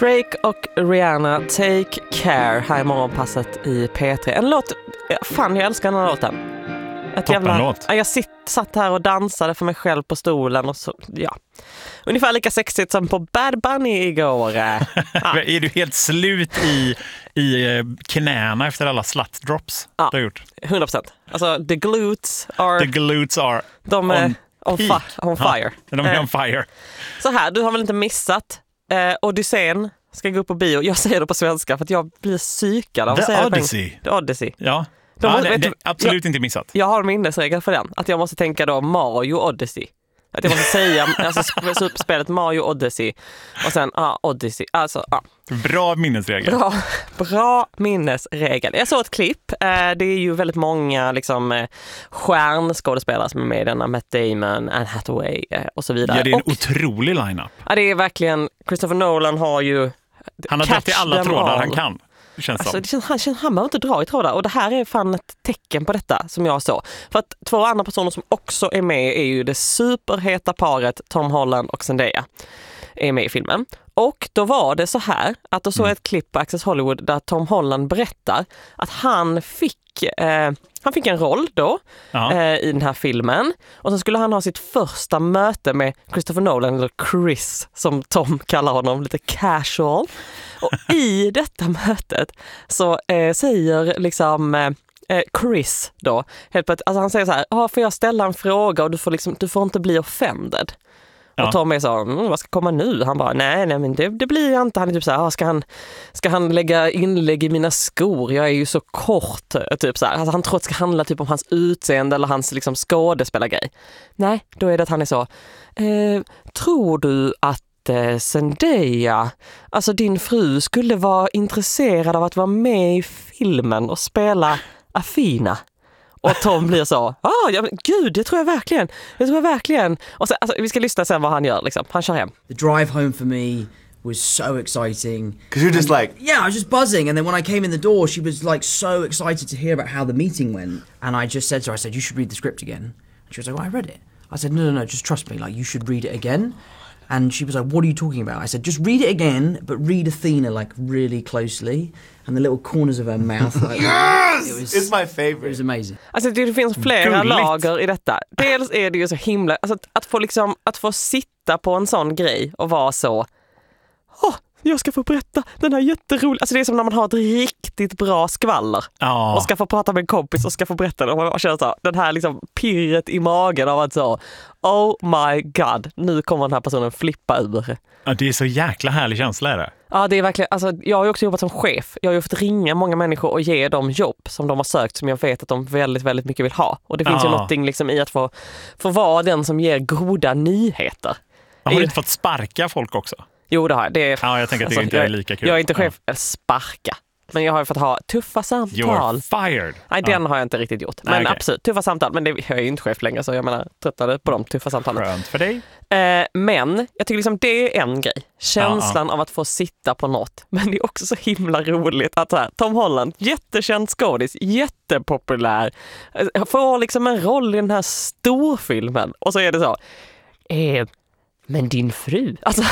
Drake och Rihanna, Take Care, här i morgonpasset i P3. En låt, fan jag älskar den här låten. Toppenlåt. Jag satt här och dansade för mig själv på stolen och så, ja. Ungefär lika sexigt som på Bad Bunny igår. Ja. Är du helt slut i knäna efter alla slut-drops du har gjort? 100%. Alltså, the glutes are de är on fire. Ja, de är on fire. Så här, du har väl inte missat Odysseen ska gå upp på bio. Jag säger det på svenska för att jag blir psykad av att säga Odyssey. The Odyssey. Ja. Det är absolut inte missat. Jag har minnesregel för den. Att jag måste tänka då Mario Odyssey. Att jag måste säga alltså, superspelet Mario Odyssey. Och sen Odyssey. Alltså, Bra minnesregel. Bra minnesregel. Jag såg ett klipp. Det är ju väldigt många liksom, stjärnskådespelare som är med i denna. Matt Damon, Anne Hathaway och så vidare. Ja, det är en otrolig line-up. Ja, det är verkligen... Christopher Nolan har ju... Han har dragit i alla trådar han kan. Han behöver inte dra i trådar. Och det här är fan ett tecken på detta som jag såg. För att 2 andra personer som också är med är ju det superheta paret Tom Holland och Zendaya är med i filmen. Och då var det så här att då såg ett klipp på Access Hollywood där Tom Holland berättar att han fick en roll då i den här filmen. Och så skulle han ha sitt första möte med Christopher Nolan, eller Chris som Tom kallar honom, lite casual. Och i detta mötet så säger liksom Chris då, helt plötsligt, alltså han säger så här, får jag ställa en fråga och du får inte bli offended. Ja. Och Tom är så, vad ska komma nu? Han bara, nej men det blir jag inte. Han är typ så här, ska han lägga inlägg i mina skor? Jag är ju så kort, typ så här. Alltså, han tror att det ska handla typ om hans utseende eller hans liksom skådespelargrej. Nej, då är det att han är så, tror du att Zendaya, alltså din fru, skulle vara intresserad av att vara med i filmen och spela Athena? Och Tom blir så, ja, men gud, det tror jag verkligen. Och så, alltså, vi ska lyssna sen vad han gör liksom. Han kör hem. The drive home for me was so exciting. Because you're just like... Yeah, I was just buzzing. And then when I came in the door, she was like so excited to hear about how the meeting went. And I just said to her, I said, you should read the script again. And she was like, well, I read it. I said, no, just trust me. Like, you should read it again. And she was like, what are you talking about? I said, just read it again, but read Athena like really closely. And the little corners of her mouth. Like, yes! It's my favorite. It was amazing. Alltså det finns flera lager i detta. Dels är det ju så himla... Alltså att få sitta på en sån grej och vara så... jag ska få berätta, den här jätteroliga... Alltså det är som när man har ett riktigt bra skvaller. Och ska få prata med en kompis och ska få berätta det. Och känna så, den här liksom pirret i magen av att så... Oh my god, nu kommer den här personen flippa ur. Ja, det är så jäkla härlig känsla är det. Ja, det är verkligen, alltså, jag har ju också jobbat som chef. Jag har ju fått ringa många människor och ge dem jobb som de har sökt, som jag vet att de väldigt, väldigt mycket vill ha. Och det finns ju någonting liksom i att få vara den som ger goda nyheter. Har du inte fått sparka folk också? Jo, det har jag. Jag tänker att det inte är lika kul. Jag är inte chef sparka. Men jag har ju fått ha tuffa samtal. You're fired. Nej, den har jag inte riktigt gjort. Men absolut, tuffa samtal. Men jag är ju inte chef längre, så jag menar, tröttade på de tuffa samtalen. Skönt för dig. Men jag tycker liksom det är en grej. Känslan av att få sitta på något. Men det är också så himla roligt att här, Tom Holland, jättekänd skådis, jättepopulär, får liksom en roll i den här storfilmen. Och så är det så... Men din fru, alltså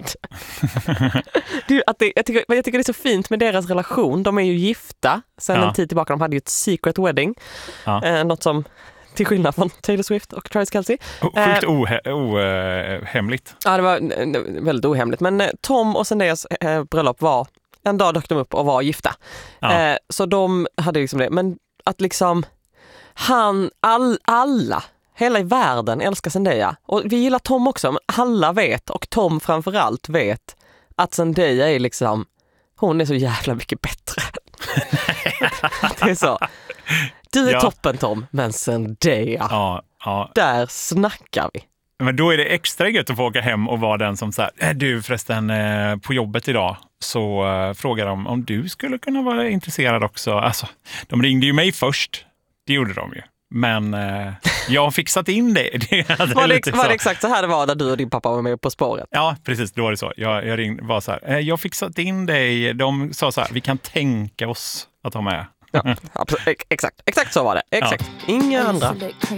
jag tycker det är så fint med deras relation. De är ju gifta sedan en tid tillbaka. De hade ju ett secret wedding. Något som, till skillnad från Taylor Swift och Travis Kelce. Sjukt ohemligt. Ja, det var väldigt ohemligt. Men Tom och Zendayas bröllop var, en dag dök de upp och var gifta. Så de hade liksom det. Men att liksom hela i världen älskar Zendaya. Och vi gillar Tom också, men alla vet, och Tom framförallt vet, att Zendaya är liksom, hon är så jävla mycket bättre. Det är så. Du är toppen, Tom, men Zendaya, där snackar vi. Men då är det extra gött att få åka hem och vara den som så här, du förresten på jobbet idag så frågar de om du skulle kunna vara intresserad också. Alltså, de ringde ju mig först, det gjorde de ju. Men jag har fixat in det. Var det exakt så här det var när du och din pappa var med På spåret? Ja, precis. Då var det så. Jag ringde, var så här, jag har fixat in dig. De sa så här, vi kan tänka oss att ha med. Ja, exakt så var det. Exakt. Inga andra.